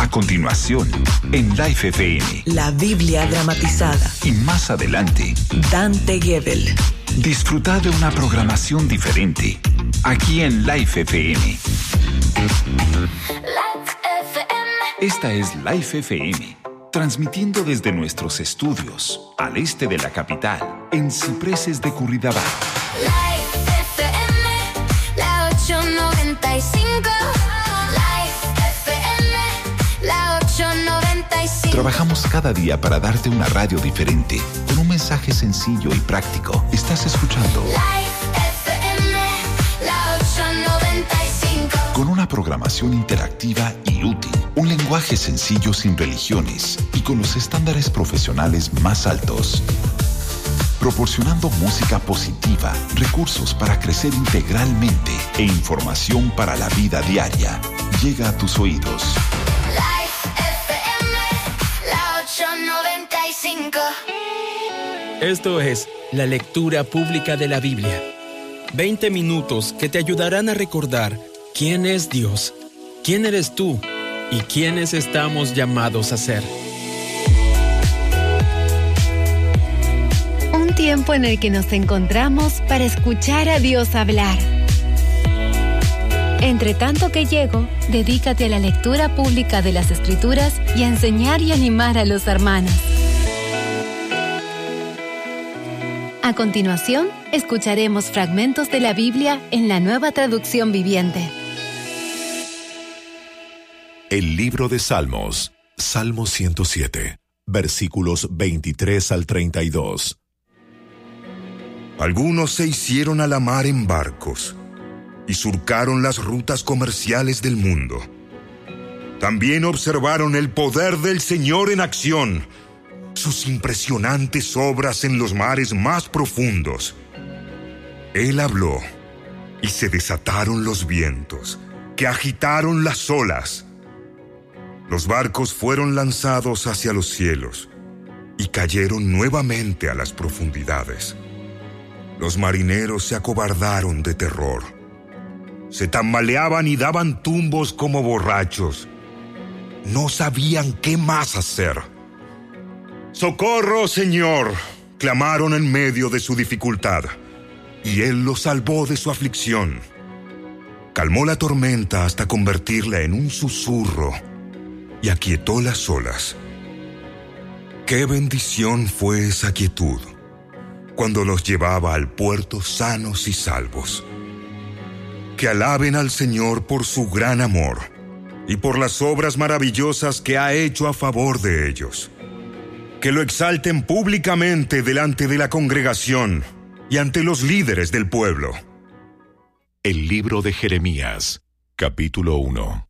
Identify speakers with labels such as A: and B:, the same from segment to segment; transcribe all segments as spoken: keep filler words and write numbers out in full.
A: A continuación, en Life F M.
B: La Biblia dramatizada.
A: Y más adelante,
B: Dante Gebel.
A: Disfruta de una programación diferente, aquí en Life F M. Esta es Life F M, transmitiendo desde nuestros estudios, al este de la capital, en Cipreses de Curridabat.
C: Life F M, la ochocientos noventa y cinco. Life F M, la ochocientos noventa y cinco.
A: Trabajamos cada día para darte una radio diferente, con un mensaje sencillo y práctico. Estás escuchando
C: Life F M, la ochocientos noventa y cinco.
A: Con una programación interactiva y útil, un lenguaje sencillo sin religiones y con los estándares profesionales más altos. Proporcionando música positiva, recursos para crecer integralmente e información para la vida diaria. Llega a tus oídos.
C: Life F M, la ochocientos noventa y cinco.
D: Esto es la lectura pública de la Biblia. veinte minutos que te ayudarán a recordar quién es Dios, quién eres tú y quiénes estamos llamados a ser.
E: Un tiempo en el que nos encontramos para escuchar a Dios hablar. Entre tanto que llego, dedícate a la lectura pública de las Escrituras y a enseñar y animar a los hermanos. A continuación, escucharemos fragmentos de la Biblia en la Nueva Traducción Viviente.
F: El libro de Salmos, Salmo ciento siete, versículos veintitrés al treinta y dos.
G: Algunos se hicieron a la mar en barcos y surcaron las rutas comerciales del mundo. También observaron el poder del Señor en acción, sus impresionantes obras en los mares más profundos. Él habló y se desataron los vientos, que agitaron las olas. Los barcos fueron lanzados hacia los cielos y cayeron nuevamente a las profundidades. Los marineros se acobardaron de terror. Se tambaleaban y daban tumbos como borrachos. No sabían qué más hacer. ¡Socorro, Señor!, clamaron en medio de su dificultad, y Él los salvó de su aflicción. Calmó la tormenta hasta convertirla en un susurro y aquietó las olas. ¡Qué bendición fue esa quietud cuando los llevaba al puerto sanos y salvos! Que alaben al Señor por su gran amor y por las obras maravillosas que ha hecho a favor de ellos. Que lo exalten públicamente delante de la congregación y ante los líderes del pueblo.
F: El libro de Jeremías, capítulo uno.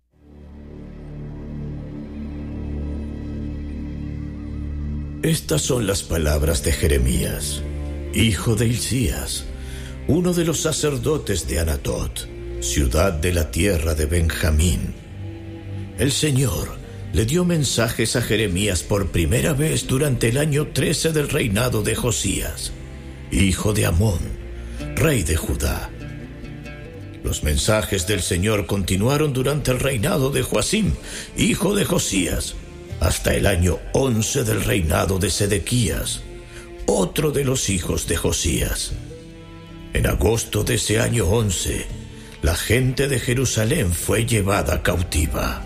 H: Estas son las palabras de Jeremías, hijo de Hilcías, uno de los sacerdotes de Anatot, ciudad de la tierra de Benjamín. El Señor le dio mensajes a Jeremías por primera vez durante el año trece del reinado de Josías, hijo de Amón, rey de Judá. Los mensajes del Señor continuaron durante el reinado de Joacim, hijo de Josías, hasta el año once del reinado de Sedequías, otro de los hijos de Josías. En agosto de ese año once, la gente de Jerusalén fue llevada cautiva.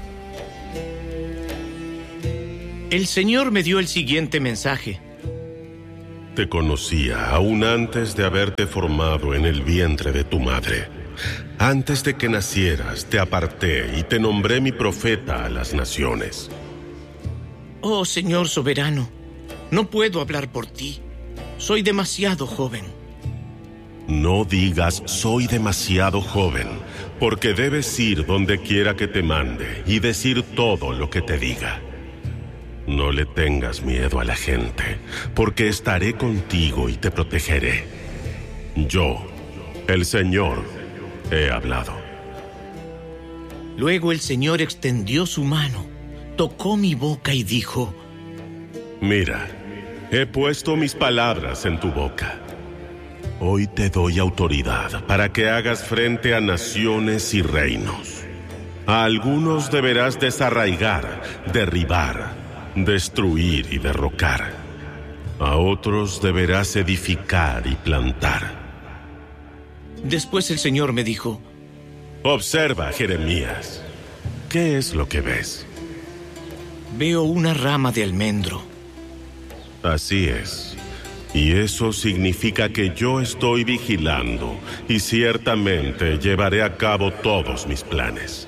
I: El Señor me dio el siguiente mensaje.
J: Te conocía aún antes de haberte formado en el vientre de tu madre. Antes de que nacieras, te aparté y te nombré mi profeta a las naciones.
I: Oh, Señor soberano, no puedo hablar por ti. Soy demasiado joven.
J: No digas soy demasiado joven, porque debes ir donde quiera que te mande y decir todo lo que te diga. No le tengas miedo a la gente, porque estaré contigo y te protegeré. Yo, el Señor, he hablado.
I: Luego el Señor extendió su mano, tocó mi boca y dijo:
J: Mira, he puesto mis palabras en tu boca. Hoy te doy autoridad para que hagas frente a naciones y reinos. A algunos deberás desarraigar, derribar, destruir y derrocar. A otros deberás edificar y plantar.
I: Después el Señor me dijo:
J: observa, Jeremías. ¿Qué es lo que ves?
I: Veo una rama de almendro.
J: Así es. Y eso significa que yo estoy vigilando y ciertamente llevaré a cabo todos mis planes.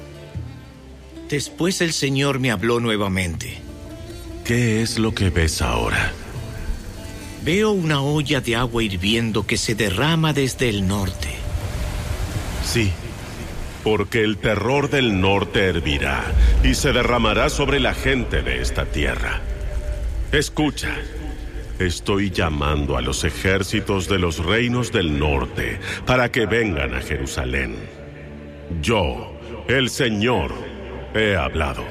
I: Después el Señor me habló nuevamente.
J: ¿Qué es lo que ves ahora?
I: Veo una olla de agua hirviendo que se derrama desde el norte.
J: Sí, porque el terror del norte hervirá y se derramará sobre la gente de esta tierra. Escucha, estoy llamando a los ejércitos de los reinos del norte para que vengan a Jerusalén. Yo, el Señor, he hablado.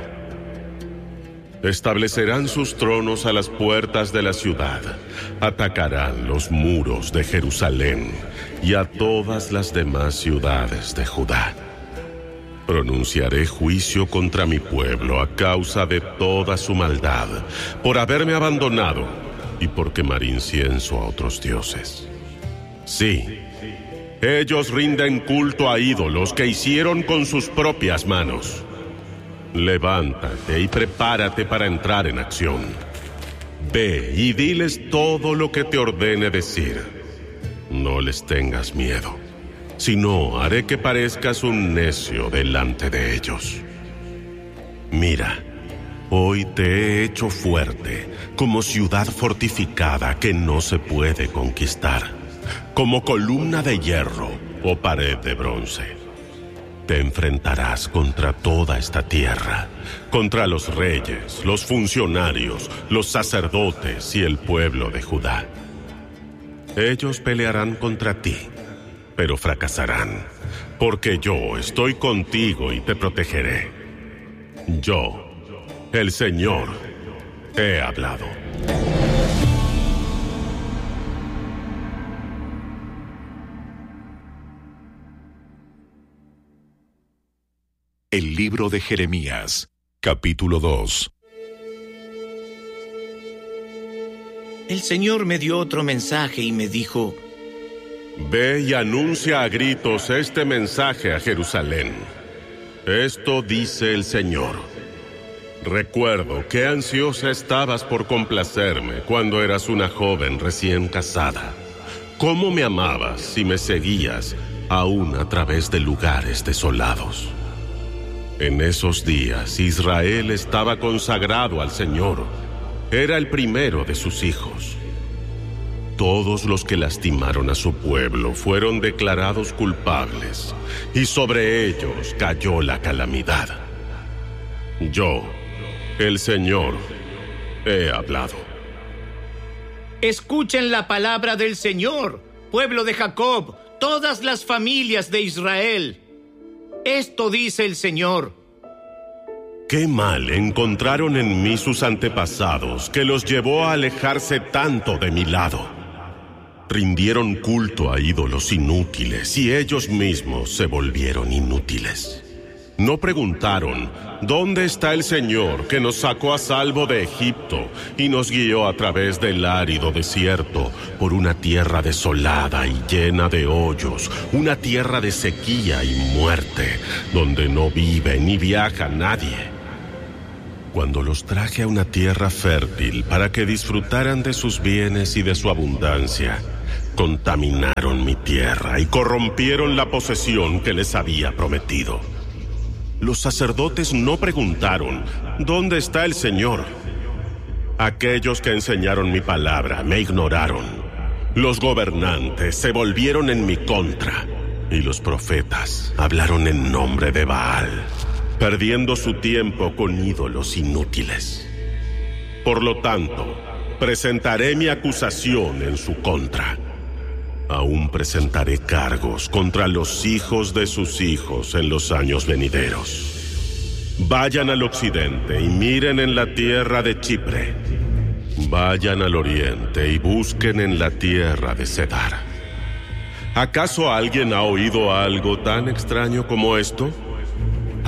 J: Establecerán sus tronos a las puertas de la ciudad, atacarán los muros de Jerusalén y a todas las demás ciudades de Judá. Pronunciaré juicio contra mi pueblo a causa de toda su maldad, por haberme abandonado y por quemar incienso a otros dioses. Sí, ellos rinden culto a ídolos que hicieron con sus propias manos. Levántate y prepárate para entrar en acción. Ve y diles todo lo que te ordene decir. No les tengas miedo, sino haré que parezcas un necio delante de ellos. Mira, hoy te he hecho fuerte, como ciudad fortificada que no se puede conquistar, como columna de hierro o pared de bronce. Te enfrentarás contra toda esta tierra, contra los reyes, los funcionarios, los sacerdotes y el pueblo de Judá. Ellos pelearán contra ti, pero fracasarán, porque yo estoy contigo y te protegeré. Yo, el Señor, he hablado.
F: El libro de Jeremías, capítulo dos.
I: El Señor me dio otro mensaje y me dijo:
J: ve y anuncia a gritos este mensaje a Jerusalén. Esto dice el Señor: recuerdo qué ansiosa estabas por complacerme cuando eras una joven recién casada. Cómo me amabas y me seguías, aún a través de lugares desolados. En esos días, Israel estaba consagrado al Señor. Era el primero de sus hijos. Todos los que lastimaron a su pueblo fueron declarados culpables, y sobre ellos cayó la calamidad. Yo, el Señor, he hablado.
I: Escuchen la palabra del Señor, pueblo de Jacob, todas las familias de Israel. Esto dice el Señor:
J: qué mal encontraron en mí sus antepasados, que los llevó a alejarse tanto de mi lado. Rindieron culto a ídolos inútiles y ellos mismos se volvieron inútiles. No preguntaron: ¿dónde está el Señor que nos sacó a salvo de Egipto y nos guió a través del árido desierto por una tierra desolada y llena de hoyos, una tierra de sequía y muerte, donde no vive ni viaja nadie? Cuando los traje a una tierra fértil para que disfrutaran de sus bienes y de su abundancia, contaminaron mi tierra y corrompieron la posesión que les había prometido. Los sacerdotes no preguntaron: ¿dónde está el Señor? Aquellos que enseñaron mi palabra me ignoraron. Los gobernantes se volvieron en mi contra, y los profetas hablaron en nombre de Baal, perdiendo su tiempo con ídolos inútiles. Por lo tanto, presentaré mi acusación en su contra. Aún presentaré cargos contra los hijos de sus hijos en los años venideros. Vayan al occidente y miren en la tierra de Chipre. Vayan al oriente y busquen en la tierra de Cedar. ¿Acaso alguien ha oído algo tan extraño como esto?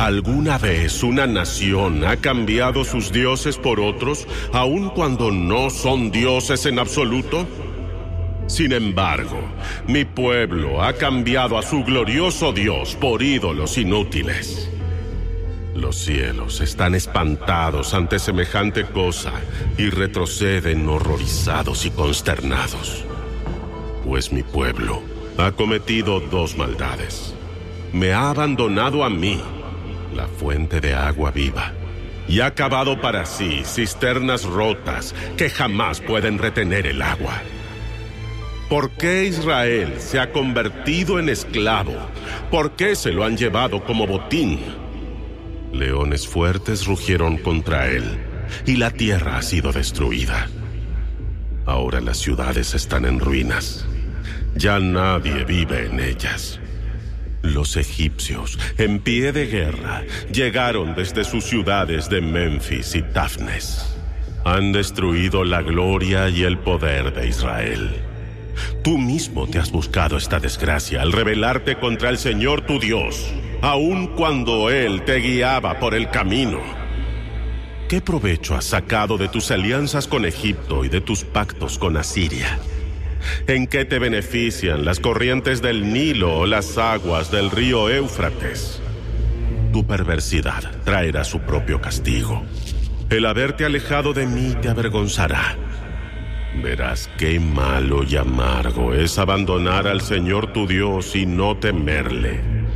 J: ¿Alguna vez una nación ha cambiado sus dioses por otros, aun cuando no son dioses en absoluto? Sin embargo, mi pueblo ha cambiado a su glorioso Dios por ídolos inútiles. Los cielos están espantados ante semejante cosa y retroceden horrorizados y consternados. Pues mi pueblo ha cometido dos maldades. Me ha abandonado a mí, la fuente de agua viva, y ha cavado para sí cisternas rotas que jamás pueden retener el agua. ¿Por qué Israel se ha convertido en esclavo? ¿Por qué se lo han llevado como botín? Leones fuertes rugieron contra él, y la tierra ha sido destruida. Ahora las ciudades están en ruinas. Ya nadie vive en ellas. Los egipcios, en pie de guerra, llegaron desde sus ciudades de Memphis y Tafnes. Han destruido la gloria y el poder de Israel. Tú mismo te has buscado esta desgracia al rebelarte contra el Señor tu Dios, aun cuando Él te guiaba por el camino. ¿Qué provecho has sacado de tus alianzas con Egipto y de tus pactos con Asiria? ¿En qué te benefician las corrientes del Nilo o las aguas del río Éufrates? Tu perversidad traerá su propio castigo. El haberte alejado de mí te avergonzará. Verás qué malo y amargo es abandonar al Señor tu Dios y no temerle.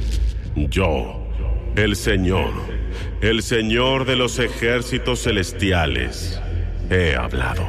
J: Yo, el Señor, el Señor de los ejércitos celestiales, he hablado.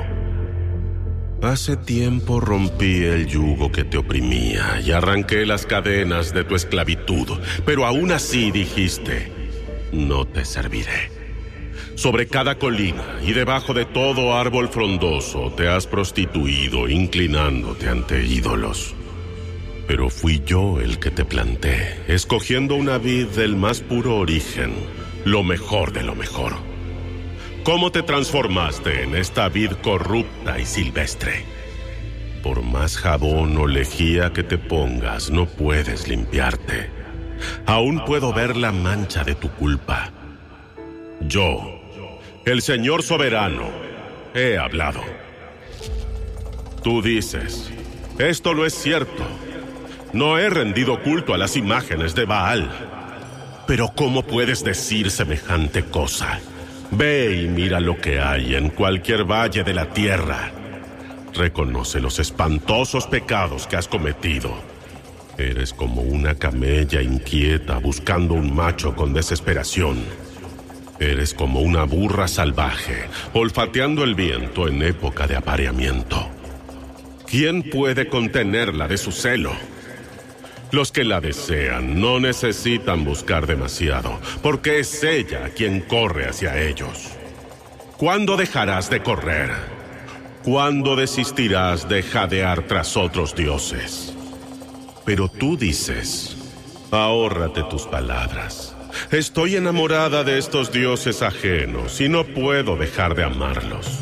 J: Hace tiempo rompí el yugo que te oprimía y arranqué las cadenas de tu esclavitud, pero aún así dijiste, no te serviré. Sobre cada colina y debajo de todo árbol frondoso te has prostituido, inclinándote ante ídolos. Pero fui yo el que te planté, escogiendo una vid del más puro origen, lo mejor de lo mejor. ¿Cómo te transformaste en esta vid corrupta y silvestre? Por más jabón o lejía que te pongas, no puedes limpiarte. Aún puedo ver la mancha de tu culpa. Yo, el Señor soberano, he hablado. Tú dices, esto no es cierto. No he rendido culto a las imágenes de Baal. Pero ¿cómo puedes decir semejante cosa? Ve y mira lo que hay en cualquier valle de la tierra. Reconoce los espantosos pecados que has cometido. Eres como una camella inquieta buscando un macho con desesperación. Eres como una burra salvaje, olfateando el viento en época de apareamiento. ¿Quién puede contenerla de su celo? Los que la desean no necesitan buscar demasiado, porque es ella quien corre hacia ellos. ¿Cuándo dejarás de correr? ¿Cuándo desistirás de jadear tras otros dioses? Pero tú dices, ahórrate tus palabras. Estoy enamorada de estos dioses ajenos y no puedo dejar de amarlos.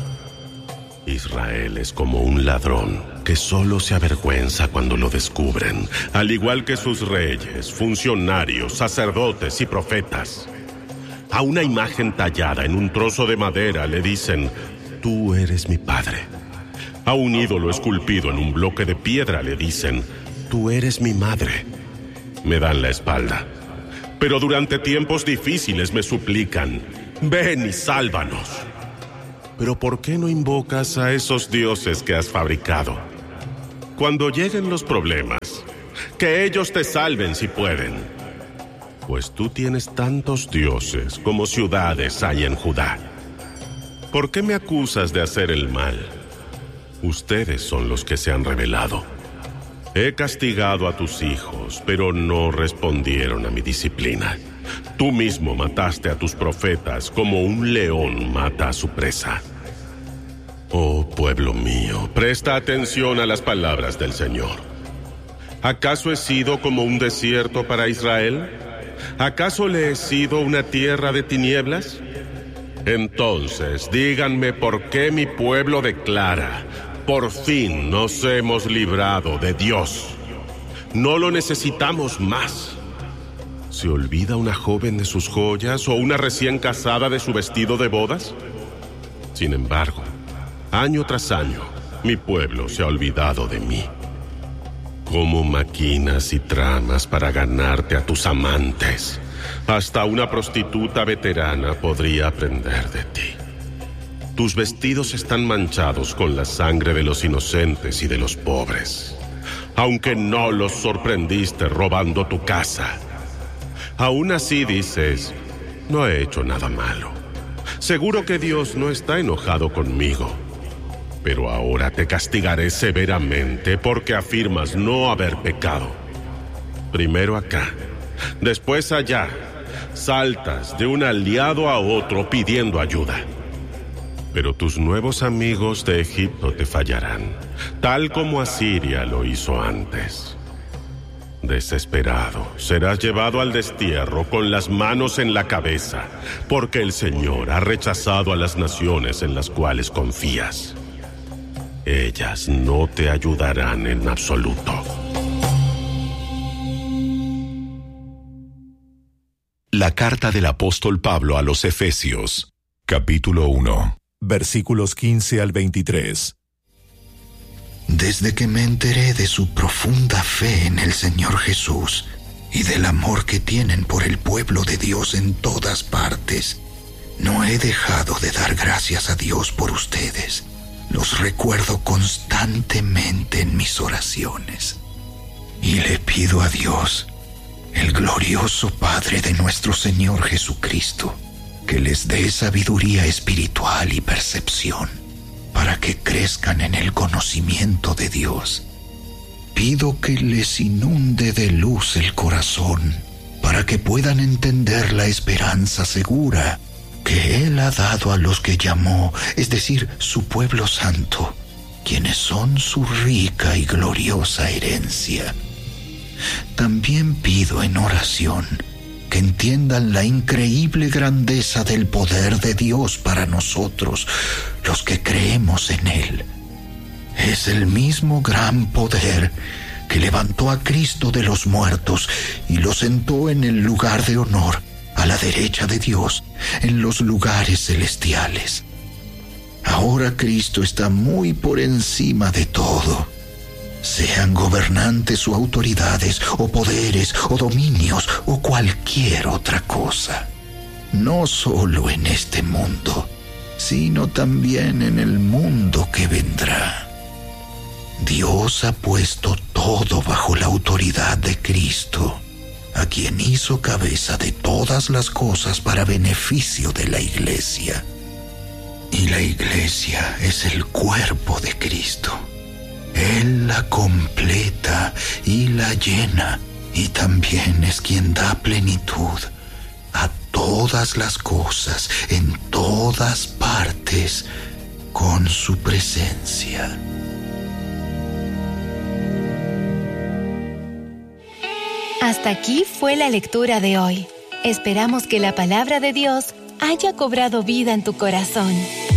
J: Israel es como un ladrón que solo se avergüenza cuando lo descubren, al igual que sus reyes, funcionarios, sacerdotes y profetas. A una imagen tallada en un trozo de madera le dicen, tú eres mi padre. A un ídolo esculpido en un bloque de piedra le dicen, tú eres mi madre. Me dan la espalda. Pero durante tiempos difíciles me suplican, ven y sálvanos. Pero ¿por qué no invocas a esos dioses que has fabricado? Cuando lleguen los problemas, que ellos te salven si pueden. Pues tú tienes tantos dioses como ciudades hay en Judá. ¿Por qué me acusas de hacer el mal? Ustedes son los que se han rebelado. He castigado a tus hijos, pero no respondieron a mi disciplina. Tú mismo mataste a tus profetas como un león mata a su presa. Oh, pueblo mío, presta atención a las palabras del Señor. ¿Acaso he sido como un desierto para Israel? ¿Acaso le he sido una tierra de tinieblas? Entonces, díganme por qué mi pueblo declara, por fin nos hemos librado de Dios. No lo necesitamos más. ¿Se olvida una joven de sus joyas o una recién casada de su vestido de bodas? Sin embargo, año tras año, mi pueblo se ha olvidado de mí. ¿Cómo maquinas y tramas para ganarte a tus amantes? Hasta una prostituta veterana podría aprender de ti. Tus vestidos están manchados con la sangre de los inocentes y de los pobres, aunque no los sorprendiste robando tu casa. Aún así dices, no he hecho nada malo. Seguro que Dios no está enojado conmigo. Pero ahora te castigaré severamente porque afirmas no haber pecado. Primero acá, después allá, saltas de un aliado a otro pidiendo ayuda. Pero tus nuevos amigos de Egipto te fallarán, tal como Asiria lo hizo antes. Desesperado, serás llevado al destierro con las manos en la cabeza, porque el Señor ha rechazado a las naciones en las cuales confías. Ellas no te ayudarán en absoluto.
F: La carta del apóstol Pablo a los Efesios, capítulo uno, versículos quince al veintitrés.
K: Desde que me enteré de su profunda fe en el Señor Jesús y del amor que tienen por el pueblo de Dios en todas partes, no he dejado de dar gracias a Dios por ustedes. Los recuerdo constantemente en mis oraciones. Y le pido a Dios, el glorioso Padre de nuestro Señor Jesucristo, que les dé sabiduría espiritual y percepción, para que crezcan en el conocimiento de Dios. Pido que les inunde de luz el corazón, para que puedan entender la esperanza segura que Él ha dado a los que llamó, es decir, su pueblo santo, quienes son su rica y gloriosa herencia. También pido en oración que entiendan la increíble grandeza del poder de Dios para nosotros, los que creemos en Él. Es el mismo gran poder que levantó a Cristo de los muertos y lo sentó en el lugar de honor, a la derecha de Dios, en los lugares celestiales. Ahora Cristo está muy por encima de todo. Sean gobernantes o autoridades, o poderes, o dominios, o cualquier otra cosa. No solo en este mundo, sino también en el mundo que vendrá. Dios ha puesto todo bajo la autoridad de Cristo, a quien hizo cabeza de todas las cosas para beneficio de la Iglesia. Y la Iglesia es el cuerpo de Cristo. Él la completa y la llena, y también es quien da plenitud a todas las cosas en todas partes con su presencia.
E: Hasta aquí fue la lectura de hoy. Esperamos que la palabra de Dios haya cobrado vida en tu corazón.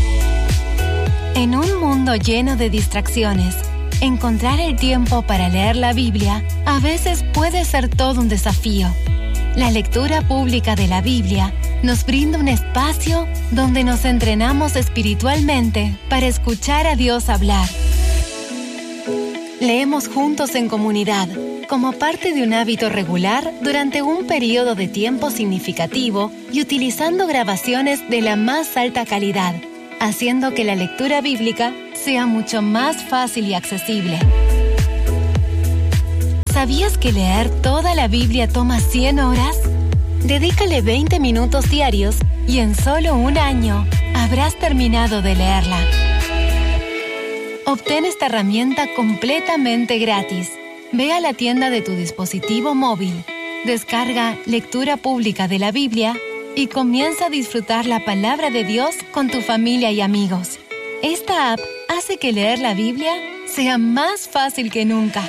E: En un mundo lleno de distracciones, encontrar el tiempo para leer la Biblia a veces puede ser todo un desafío. La lectura pública de la Biblia nos brinda un espacio donde nos entrenamos espiritualmente para escuchar a Dios hablar. Leemos juntos en comunidad, como parte de un hábito regular durante un periodo de tiempo significativo y utilizando grabaciones de la más alta calidad, haciendo que la lectura bíblica sea mucho más fácil y accesible. ¿Sabías que leer toda la Biblia toma cien horas? Dedícale veinte minutos diarios y en solo un año habrás terminado de leerla. Obtén esta herramienta completamente gratis. Ve a la tienda de tu dispositivo móvil, descarga Lectura Pública de la Biblia y comienza a disfrutar la palabra de Dios con tu familia y amigos. Esta app hace que leer la Biblia sea más fácil que nunca.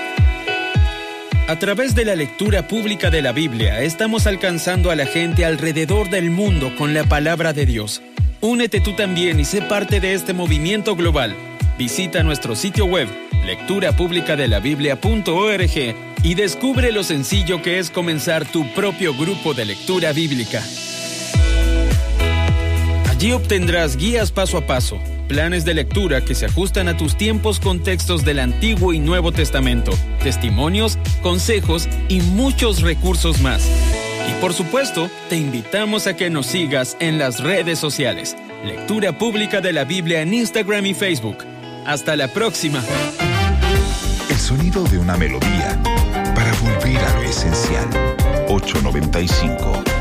D: A través de la lectura pública de la Biblia, estamos alcanzando a la gente alrededor del mundo con la palabra de Dios. Únete tú también y sé parte de este movimiento global. Visita nuestro sitio web lectura pública de la biblia punto org y descubre lo sencillo que es comenzar tu propio grupo de lectura bíblica. Allí obtendrás guías paso a paso, planes de lectura que se ajustan a tus tiempos con textos del Antiguo y Nuevo Testamento, testimonios, consejos y muchos recursos más. Y por supuesto, te invitamos a que nos sigas en las redes sociales. Lectura Pública de la Biblia en Instagram y Facebook. Hasta la próxima.
A: El sonido de una melodía para volver a lo esencial. ocho noventa y cinco